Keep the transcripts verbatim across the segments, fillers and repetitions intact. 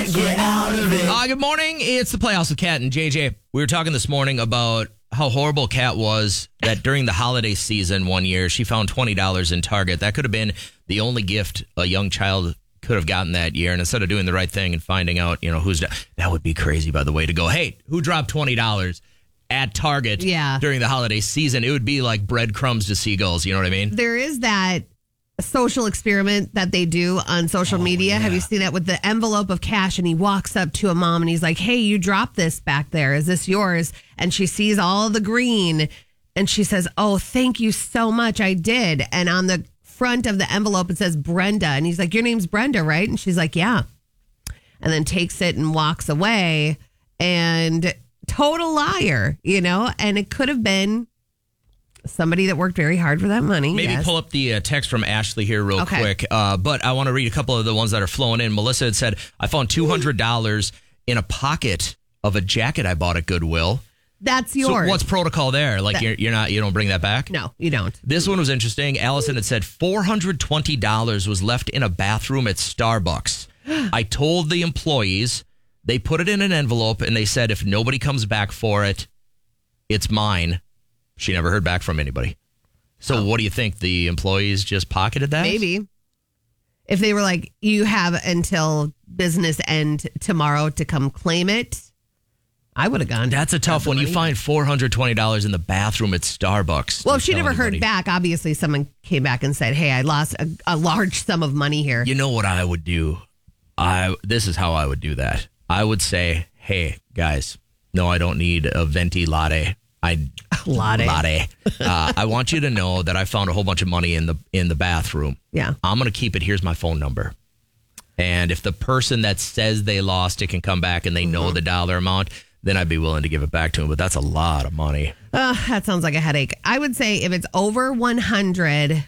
Get out of it. Uh, good morning. It's the Playhouse with Kat and J J. We were talking this morning about how horrible Kat was that during the holiday season one year, she found twenty dollars in Target. That could have been the only gift a young child could have gotten that year. And instead of doing the right thing and finding out, you know, who's... That would be crazy, by the way, to go, hey, who dropped twenty dollars at Target yeah. during the holiday season? It would be like breadcrumbs to seagulls. You know what I mean? There is that social experiment that they do on social oh, media. Yeah. Have you seen that with the envelope of cash? And he walks up to a mom and he's like, hey, you dropped this back there. Is this yours? And she sees all the green and she says, oh, thank you so much. I did. And on the front of the envelope, it says Brenda. And he's like, your name's Brenda, right? And she's like, yeah. And then takes it and walks away. And total liar, you know? And it could have been somebody that worked very hard for that money. Maybe yes. pull up the uh, text from Ashley here real okay. quick. Uh, but I want to read a couple of the ones that are flowing in. Melissa had said, I found two hundred dollars in a pocket of a jacket I bought at Goodwill. That's yours. So what's protocol there? Like that, you're, you're not, you don't bring that back? No, you don't. This one was interesting. Allison had said four hundred twenty dollars was left in a bathroom at Starbucks. I told the employees, they put it in an envelope and they said, if nobody comes back for it, it's mine. She never heard back from anybody. So oh. what do you think? The employees just pocketed that? Maybe. If they were like, you have until business end tomorrow to come claim it, I would have gone. That's a tough one. Money. You find four hundred twenty dollars in the bathroom at Starbucks. Well, if she never anybody. heard back, obviously someone came back and said, hey, I lost a, a large sum of money here. You know what I would do? I This is how I would do that. I would say, hey, guys, no, I don't need a venti latte. I latte. latte. Uh, I want you to know that I found a whole bunch of money in the in the bathroom. Yeah. I'm going to keep it. Here's my phone number. And if the person that says they lost it can come back and they mm-hmm. know the dollar amount, then I'd be willing to give it back to them. But that's a lot of money. Uh, that sounds like a headache. I would say if it's over one hundred,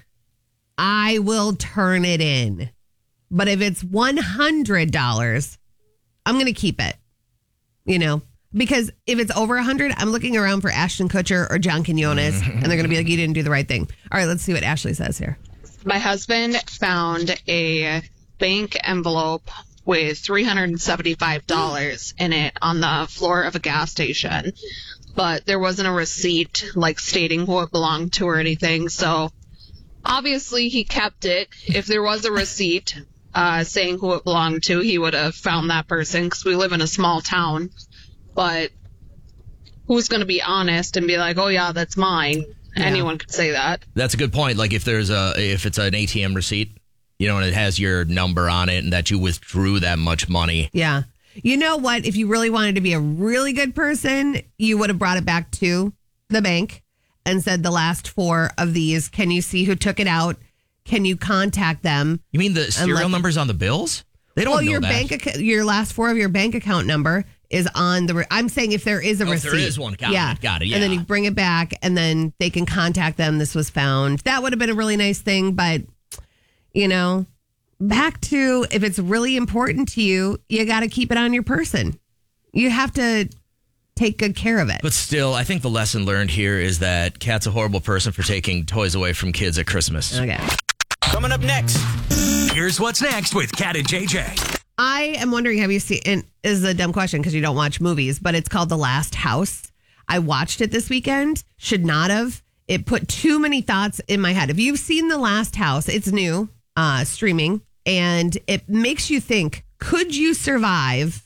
I will turn it in. But if it's one hundred dollars, I'm going to keep it. You know? Because if it's over one hundred, I'm looking around for Ashton Kutcher or John Quinones, and they're going to be like, you didn't do the right thing. All right, let's see what Ashley says here. My husband found a bank envelope with three hundred seventy-five dollars in it on the floor of a gas station. But there wasn't a receipt, like, stating who it belonged to or anything. So, obviously, he kept it. If there was a receipt uh, saying who it belonged to, he would have found that person, because we live in a small town. But who's going to be honest and be like, oh, yeah, that's mine? Yeah. Anyone could say that. That's a good point. Like if there's a if it's an A T M receipt, you know, and it has your number on it and that you withdrew that much money. Yeah. You know what? If you really wanted to be a really good person, you would have brought it back to the bank and said the last four of these. Can you see who took it out? Can you contact them? You mean the serial let, numbers on the bills? They don't well, know your that. bank ac- your last four of your bank account number is on the, re- I'm saying if there is a oh, receipt. If there is one. Got yeah. it. Got it. Yeah. And then you bring it back and then they can contact them. This was found. That would have been a really nice thing. But, you know, back to if it's really important to you, you got to keep it on your person. You have to take good care of it. But still, I think the lesson learned here is that Kat's a horrible person for taking toys away from kids at Christmas. Okay. Coming up next. Here's what's next with Kat and J J. I am wondering, have you seen, and this is a dumb question because you don't watch movies, but it's called The Last House. I watched it this weekend. Should not have. It put too many thoughts in my head. If you've seen The Last House, it's new, uh, streaming, and it makes you think, could you survive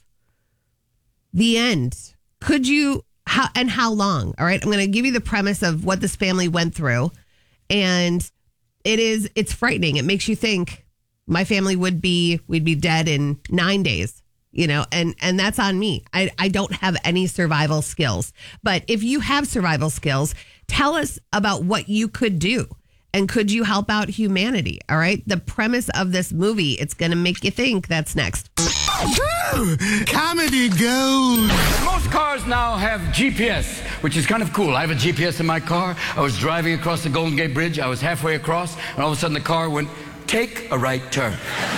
the end? Could you, how, and how long? All right. I'm going to give you the premise of what this family went through. And it is, it's frightening. It makes you think, my family would be, we'd be dead in nine days, you know, and, and that's on me. I, I don't have any survival skills. But if you have survival skills, tell us about what you could do. And could you help out humanity? All right. The premise of this movie, it's going to make you think. That's next. Comedy gold. Most cars now have G P S, which is kind of cool. I have a G P S in my car. I was driving across the Golden Gate Bridge. I was halfway across, and all of a sudden the car went, take a right turn.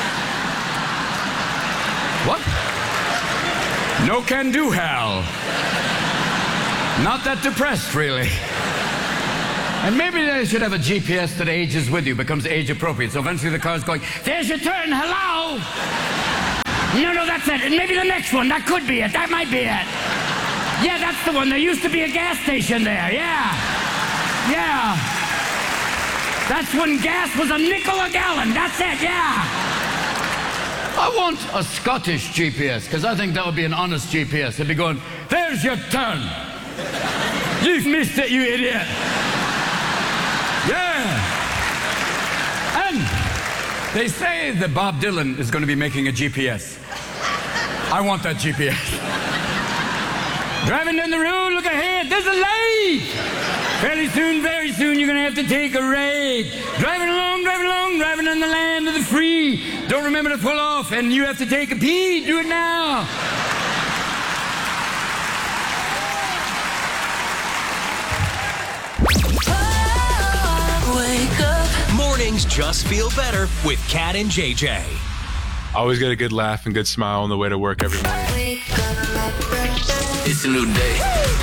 What? No can do, Hal. Not that depressed, really. And maybe they should have a G P S that ages with you, becomes age appropriate. So eventually the car's going, there's your turn, hello! No, no, that's it. And maybe the next one. That could be it. That might be it. Yeah, that's the one. There used to be a gas station there. Yeah. Yeah. That's when gas was a nickel a gallon. That's it. Yeah. I want a Scottish G P S, because I think that would be an honest G P S. It'd be going, there's your turn. You've missed it, you idiot. Yeah. And they say that Bob Dylan is going to be making a G P S. I want that G P S. Driving down the road, look ahead, there's a light. Fairly soon, very soon, you're going to have to take a ride. Driving along, driving along, driving on the land of the free. Don't remember to pull off, and you have to take a pee. Do it now. Wake up. Mornings just feel better with Cat and J J. Always get a good laugh and good smile on the way to work every morning. It's a new day.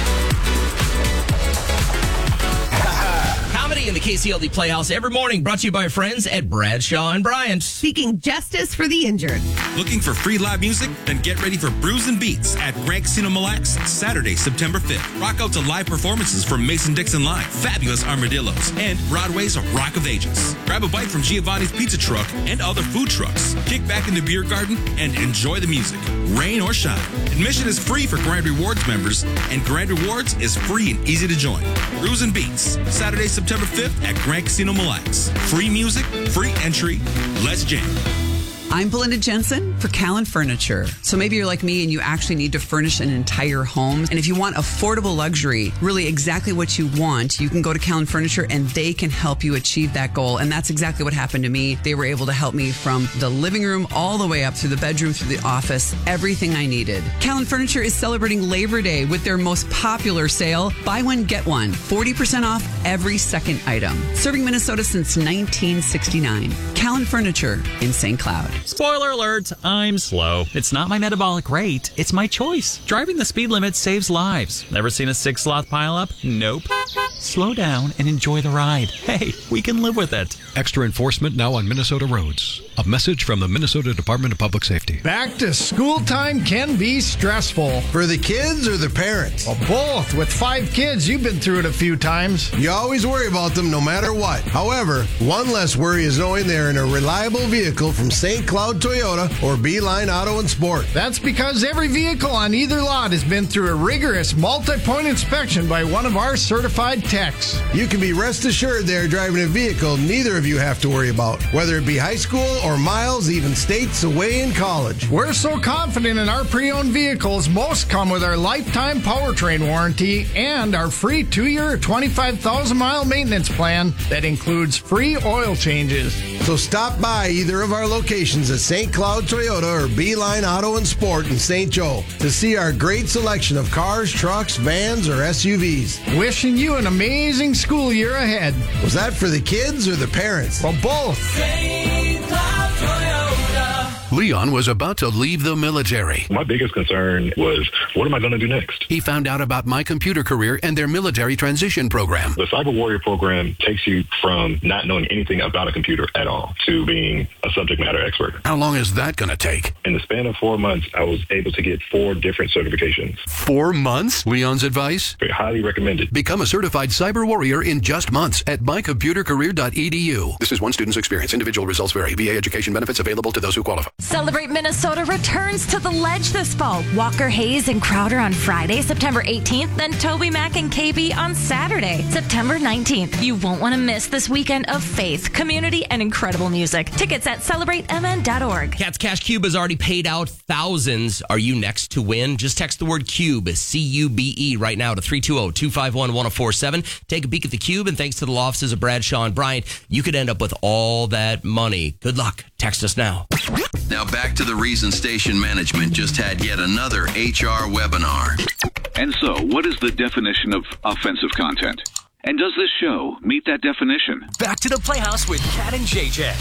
Comedy in the K C L D Playhouse every morning, brought to you by our friends at Bradshaw and Bryant. Seeking justice for the injured. Looking for free live music? Then get ready for Brews and Beats at Grand Casino Mille Lacs, Saturday, September fifth. Rock out to live performances from Mason Dixon Live, Fabulous Armadillos, and Broadway's Rock of Ages. Grab a bite from Giovanni's Pizza Truck and other food trucks. Kick back in the beer garden and enjoy the music, rain or shine. Admission is free for Grand Rewards members, and Grand Rewards is free and easy to join. Brews and Beats, Saturday, September fifth at Grand Casino Mille Lacs. Free music, free entry. Let's jam. I'm Belinda Jensen for Callan Furniture. So maybe you're like me and you actually need to furnish an entire home. And if you want affordable luxury, really exactly what you want, you can go to Callan Furniture and they can help you achieve that goal. And that's exactly what happened to me. They were able to help me from the living room all the way up through the bedroom, through the office, everything I needed. Callan Furniture is celebrating Labor Day with their most popular sale, buy one, get one, forty percent off every second item. Serving Minnesota since nineteen sixty-nine. Callan Furniture in Saint Cloud. Spoiler alert, I'm slow. It's not my metabolic rate, it's my choice. Driving the speed limit saves lives. Never seen a six sloth pileup? Nope. Slow down and enjoy the ride. Hey, we can live with it. Extra enforcement now on Minnesota roads. A message from the Minnesota Department of Public Safety. Back to school time can be stressful. For the kids or the parents? Well, both. With five kids, you've been through it a few times. You always worry about them no matter what. However, one less worry is knowing they're in a reliable vehicle from Saint Cloud Toyota or Beeline Auto and Sport. That's because every vehicle on either lot has been through a rigorous multi-point inspection by one of our certified techs. You can be rest assured they're driving a vehicle neither of you have to worry about, whether it be high school or miles, even states away in college. We're so confident in our pre-owned vehicles, most come with our lifetime powertrain warranty and our free two-year, twenty-five thousand mile maintenance plan that includes free oil changes. So stop by either of our locations at Saint Cloud Toyota or Beeline Auto and Sport in Saint Joe to see our great selection of cars, trucks, vans, or S U Vs. Wishing you an amazing school year ahead. Was that for the kids or the parents? Well, both. Saint Cloud Toyota. Leon was about to leave the military. My biggest concern was, what am I going to do next? He found out about My Computer Career and their military transition program. The Cyber Warrior program takes you from not knowing anything about a computer at all to being a subject matter expert. How long is that going to take? In the span of four months, I was able to get four different certifications. Four months? Leon's advice? Very highly recommended. Become a certified cyber warrior in just months at my computer career dot e d u. This is one student's experience. Individual results vary. V A education benefits available to those who qualify. Celebrate Minnesota returns to the Ledge this fall. Walker Hayes and Crowder on Friday, September eighteenth, then Toby Mac and K B on Saturday, September nineteenth. You won't want to miss this weekend of faith, community, and incredible music. Tickets at celebrate m n dot org. Cat's Cash Cube has already paid out thousands. Are you next to win? Just text the word CUBE, C U B E, right now to three two zero, two five one, one zero four seven. Take a peek at the Cube, and thanks to the law offices of Bradshaw and Bryant, you could end up with all that money. Good luck. Text us now. Now back to the reason station management just had yet another H R webinar. And so, what is the definition of offensive content? And does this show meet that definition? Back to the Playhouse with Cat and J J.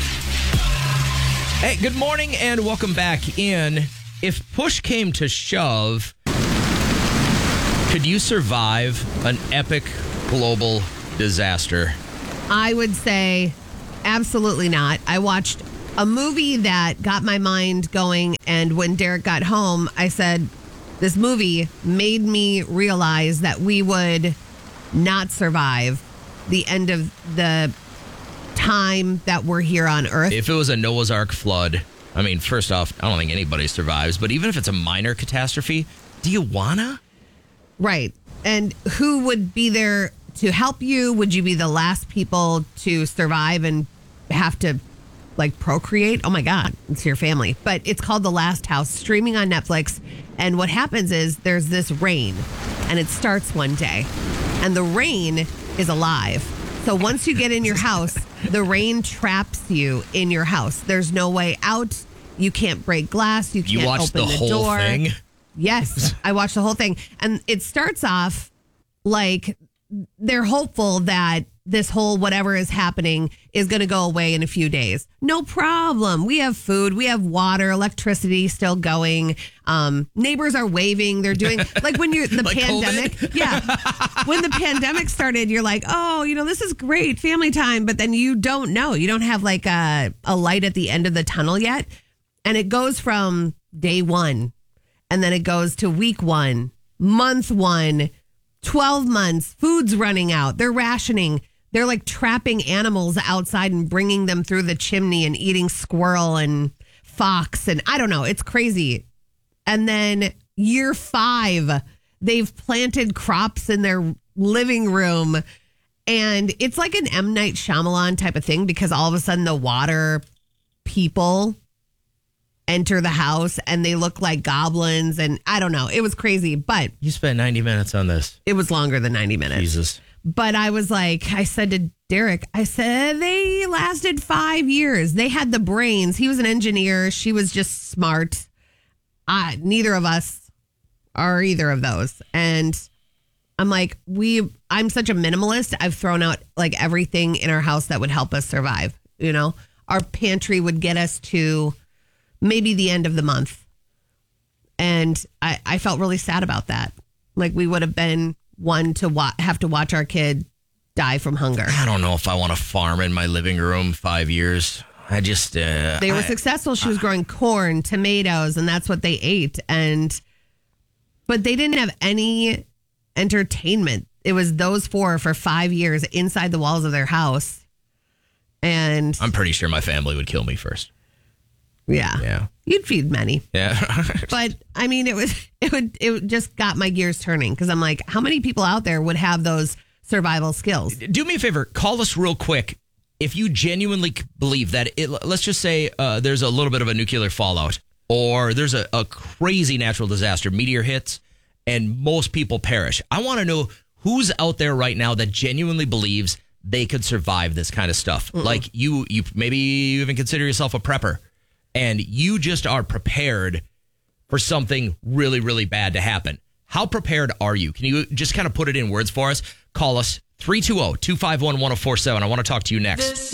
Hey, good morning and welcome back in. If push came to shove, could you survive an epic global disaster? I would say absolutely not. I watched a movie that got my mind going. And when Derek got home, I said, this movie made me realize that we would not survive the end of the time that we're here on Earth. If it was a Noah's Ark flood, I mean, first off, I don't think anybody survives, but even if it's a minor catastrophe, do you wanna? Right. And who would be there to help you? Would you be the last people to survive and have to like procreate? Oh my God, it's your family. But it's called The Last House, streaming on Netflix. And what happens is there's this rain and it starts one day and the rain is alive. So once you get in your house, the rain traps you in your house. There's no way out. You can't break glass. You can't You watched open the the, whole door. thing? Yes, I watched the whole thing. And it starts off like they're hopeful that this whole whatever is happening is going to go away in a few days. No problem. We have food. We have water, electricity still going. Um, neighbors are waving. They're doing like when you're the Like pandemic. COVID? Yeah. When the pandemic started, you're like, oh, you know, this is great family time. But then you don't know. You don't have like a, a light at the end of the tunnel yet. And it goes from day one and then it goes to week one, month one, twelve months, food's running out. They're rationing. They're like trapping animals outside and bringing them through the chimney and eating squirrel and fox. And I don't know. It's crazy. And then year five, they've planted crops in their living room. And it's like an M. Night Shyamalan type of thing because all of a sudden the water people enter the house and they look like goblins. And I don't know. It was crazy. But You spent ninety minutes on this. it was longer than ninety minutes. Jesus. But I was like, I said to Derek, I said, they lasted five years. They had the brains. He was an engineer. She was just smart. I, neither of us are either of those. And I'm like, we, I'm such a minimalist. I've thrown out like everything in our house that would help us survive. You know, our pantry would get us to maybe the end of the month. And I, I felt really sad about that. Like we would have been one to wa- have to watch our kid die from hunger. I don't know if I want to farm in my living room five years. I just... Uh, They were I- successful. She was growing corn, tomatoes, and that's what they ate. And but they didn't have any entertainment. It was those four for five years inside the walls of their house. And I'm pretty sure my family would kill me first. yeah, Yeah. you'd feed many. Yeah. But I mean, it was it would it just got my gears turning because I'm like, how many people out there would have those survival skills? Do me a favor. Call us real quick. If you genuinely c- believe that, it, let's just say uh, there's a little bit of a nuclear fallout or there's a, a crazy natural disaster, meteor hits, and most people perish. I want to know who's out there right now that genuinely believes they could survive this kind of stuff. Mm-mm. Like you, you maybe you even consider yourself a prepper, and you just are prepared for something really, really bad to happen. How prepared are you? Can you just kind of put it in words for us? Call us three two zero, two five one, one zero four seven. I want to talk to you next.